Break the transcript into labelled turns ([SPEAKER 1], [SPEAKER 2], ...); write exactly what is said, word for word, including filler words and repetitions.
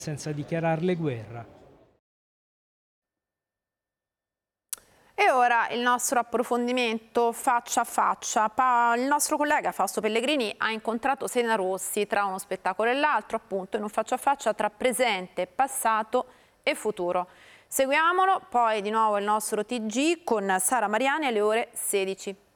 [SPEAKER 1] senza dichiararle guerra.
[SPEAKER 2] E ora il nostro approfondimento faccia a faccia. Pa il nostro collega Fausto Pellegrini ha incontrato Serena Rossi tra uno spettacolo e l'altro, appunto in un faccia a faccia tra presente, passato e futuro. Seguiamolo, poi di nuovo il nostro T G con Sara Mariani alle ore sedici.